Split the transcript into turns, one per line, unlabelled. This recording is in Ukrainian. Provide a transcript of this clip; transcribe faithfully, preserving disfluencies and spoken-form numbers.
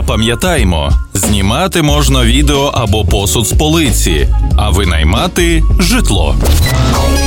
Пам'ятаймо, знімати можна відео або посуд з полиці, а винаймати – житло.